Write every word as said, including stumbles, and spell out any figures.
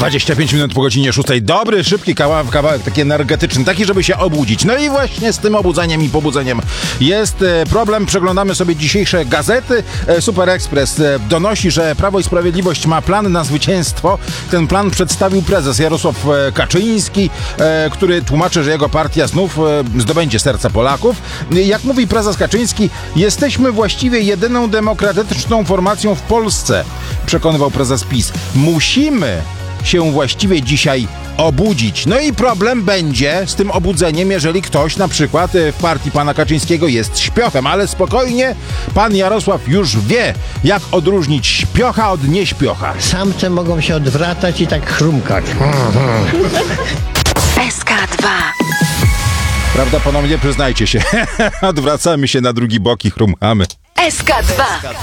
dwadzieścia pięć minut po godzinie szóstej. Dobry, szybki kawałek, kawałek taki energetyczny, taki, żeby się obudzić. No i właśnie z tym obudzeniem i pobudzeniem jest e, problem. Przeglądamy sobie dzisiejsze gazety. E, Super Express e, donosi, że Prawo i Sprawiedliwość ma plan na zwycięstwo. Ten plan przedstawił prezes Jarosław e, Kaczyński, e, który tłumaczy, że jego partia znów e, zdobędzie serca Polaków. Jak mówi prezes Kaczyński, jesteśmy właściwie jedyną demokratyczną formacją w Polsce, przekonywał prezes PiS. Musimy się właściwie dzisiaj obudzić. No i problem będzie z tym obudzeniem, jeżeli ktoś na przykład w partii pana Kaczyńskiego jest śpiochem, ale spokojnie, pan Jarosław już wie, jak odróżnić śpiocha od nieśpiocha. Samce mogą się odwracać i tak chrumkać. S K dwa. Prawda, ponownie przyznajcie się. Odwracamy się na drugi bok i chrumamy. S K dwa.